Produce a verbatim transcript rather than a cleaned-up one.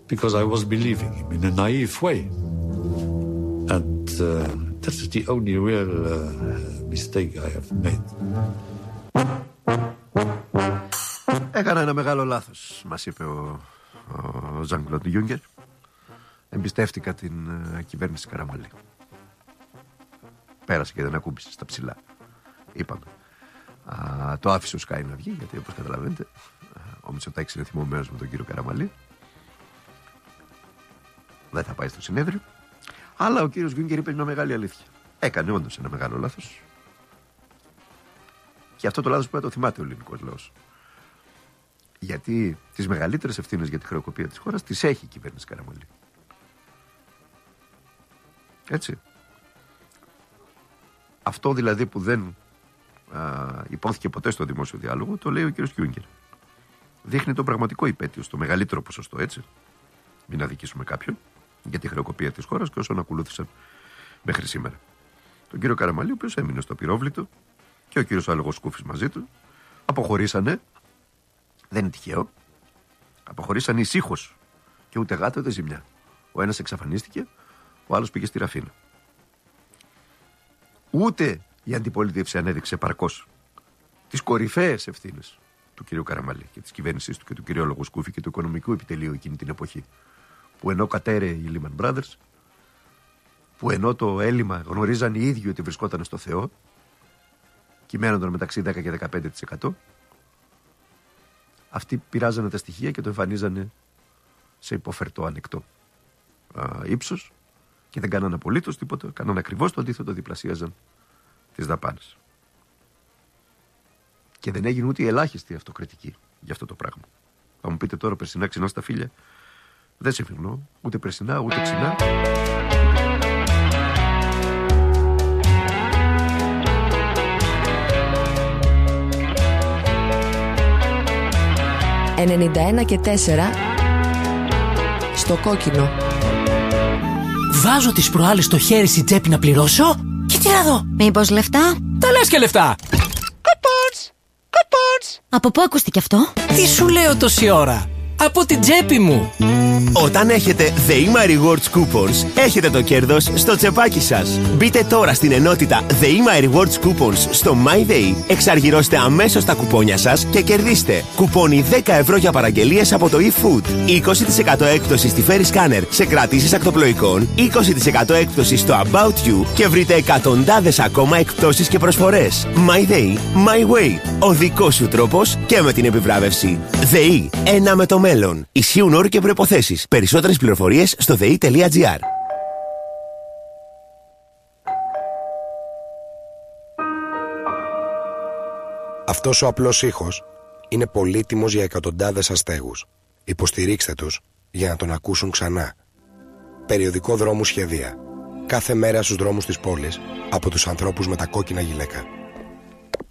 because I was believing him in a naive way. And uh, that's the only real uh, mistake I have made. Έκανα ένα μεγάλο λάθος, μας είπε ο, ο Ζαν-Κλοντ Γιούγκερ. Εμπιστεύτηκα την uh, κυβέρνηση Καραμαλή. Πέρασε και δεν ακούμπησε στα ψηλά. Είπαμε. Α, το άφησε ο Σκάι να βγει, γιατί όπως καταλαβαίνετε ο Μητσοτάκης είναι θυμωμένος με τον κύριο Καραμαλή. Δεν θα πάει στο συνέδριο. Αλλά ο κύριος Γιούγκερ είπε μια μεγάλη αλήθεια. Έκανε όντως ένα μεγάλο λάθος. Και αυτό το λάθος που το θυμάται ο ελληνικός λαός. Γιατί τις μεγαλύτερες ευθύνες για τη χρεοκοπία της χώρας τις έχει η κυβέρνηση Καραμαλή. Έτσι. Αυτό δηλαδή που δεν α, υπόθηκε ποτέ στο δημόσιο διάλογο, το λέει ο κύριος Γιούγκερ. Δείχνει τον πραγματικό υπέτειο στο μεγαλύτερο ποσοστό, έτσι. Μην αδικήσουμε κάποιον για τη χρεοκοπία της χώρας και όσων ακολούθησαν μέχρι σήμερα. Τον κύριο Καραμαλή, ο οποίος έμεινε στο πυρόβλητο, και ο κύριος Άλογος Σκούφης μαζί του, αποχωρήσανε. Δεν είναι τυχαίο. Αποχωρήσανε ησύχως και ούτε γάτα ούτε ζημιά. Ο ένας εξαφανίστηκε, ο άλλος πήγε στη Ραφίνα. Ούτε η αντιπολίτευση ανέδειξε παρκώς τις κορυφαίες ευθύνες του κυρίου Καραμαλή και της κυβέρνησής του και του κυρίου Άλογου Σκούφη και του οικονομικού επιτελείου εκείνη την εποχή. Που ενώ κατέρεε η Lehman Brothers, που ενώ το έλλειμμα γνωρίζαν οι ίδιοι ότι βρισκόταν στο Θεό, κυμαίνονταν μεταξύ δέκα και δεκαπέντε τοις εκατό, αυτοί πειράζανε τα στοιχεία και το εμφανίζανε σε υποφερτό ανεκτό α, ύψος και δεν κάνανε απολύτως τίποτα, κάνανε ακριβώς το αντίθετο, διπλασίαζαν τις δαπάνες. Και δεν έγινε ούτε η ελάχιστη αυτοκριτική για αυτό το πράγμα. Θα μου πείτε τώρα, περσινά ξινά στα φίλια. Δεν συμφωνώ, ούτε περσινά ούτε ξινά. ενενήντα ένα και τέσσερα στο κόκκινο. Βάζω τις προάλλες στο χέρι στη τσέπη να πληρώσω και τι να δω. Μήπως λεφτά? Τα λες και λεφτά. Κουπόνς, κουπόνς. Από πού ακούστηκε αυτό? Τι σου λέω τόση ώρα? Από την τσέπη μου. Όταν έχετε ΔΕΗΜΑ Rewards Coupons, έχετε το κέρδος στο τσεπάκι σας. Μπείτε τώρα στην ενότητα ΔΕΗΜΑ Rewards Coupons στο MyDay, εξαργυρώστε αμέσως τα κουπόνια σας και κερδίστε κουπόνι δέκα ευρώ για παραγγελίες από το eFood, είκοσι τοις εκατό έκπτωση στη Ferry Scanner σε κρατήσεις ακτοπλοϊκών, είκοσι τοις εκατό έκπτωση στο About You και βρείτε εκατοντάδες ακόμα εκπτώσεις και προσφορές. MyDay, My Way. Ο δικός σου τρόπος και με την επιβράβευση. ΔΕΗ, ένα με το μέλλον. Ισχύουν όροι και προϋποθέσεις. Περισσότερες πληροφορίες στο δε ι τελεία τζι άρ. Αυτός ο απλός ήχος είναι πολύτιμος για εκατοντάδες αστέγους. Υποστηρίξτε τους για να τον ακούσουν ξανά. Περιοδικό Δρόμου Σχεδία. Κάθε μέρα στους δρόμους της πόλης από τους ανθρώπους με τα κόκκινα γυλαίκα.